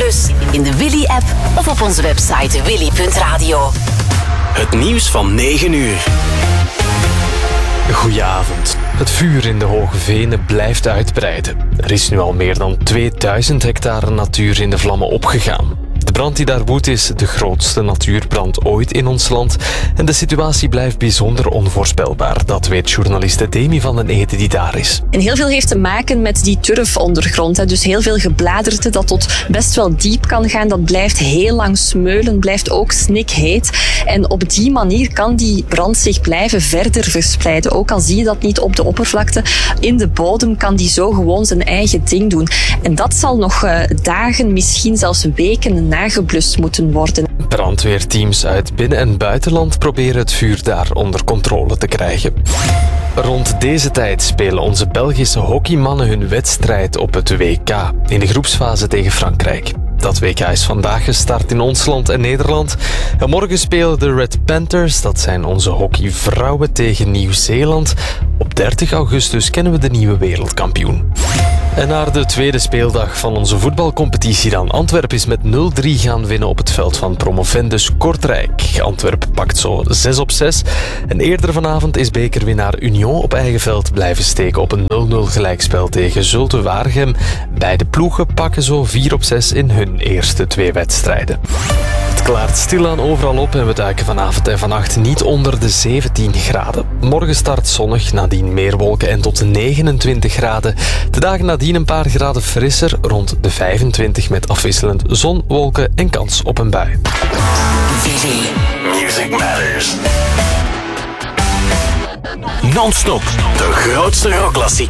in de Willy-app of op onze website willy.radio. Het nieuws van 9 uur. Goedenavond. Het vuur in de Hoge Venen blijft uitbreiden. Er is nu al meer dan 2000 hectare natuur in de vlammen opgegaan. De brand die daar woedt is de grootste natuurbrand ooit in ons land. En de situatie blijft bijzonder onvoorspelbaar. Dat weet journaliste Demi van den Ede die daar is. En heel veel heeft te maken met die turfondergrond. Dus heel veel gebladerte dat tot best wel diep kan gaan. Dat blijft heel lang smeulen, blijft ook snikheet. En op die manier kan die brand zich blijven verder verspreiden. Ook al zie je dat niet op de oppervlakte. In de bodem kan die zo gewoon zijn eigen ding doen. En dat zal nog dagen, misschien zelfs weken nageblust moeten worden. Brandweerteams uit binnen- en buitenland proberen het vuur daar onder controle te krijgen. Rond deze tijd spelen onze Belgische hockeymannen hun wedstrijd op het WK in de groepsfase tegen Frankrijk. Dat WK is vandaag gestart in ons land en Nederland. En morgen spelen de Red Panthers, dat zijn onze hockeyvrouwen, tegen Nieuw-Zeeland. Op 30 augustus kennen we de nieuwe wereldkampioen. En naar de tweede speeldag van onze voetbalcompetitie dan. Antwerpen is met 0-3 gaan winnen op het veld van promovendus Kortrijk. Antwerpen pakt zo 6-6. En eerder vanavond is bekerwinnaar Union op eigen veld blijven steken op een 0-0 gelijkspel tegen Zulte Waregem. Beide ploegen pakken zo 4-6 in hun eerste 2 wedstrijden. Het klaart stilaan overal op en we duiken vanavond en vannacht niet onder de 17 graden. Morgen start zonnig, nadien meer wolken en tot 29 graden. De dagen nadien een paar graden frisser, rond de 25 met afwisselend zon, wolken en kans op een bui. Music Matters. Non-stop, de grootste rockklassiekers.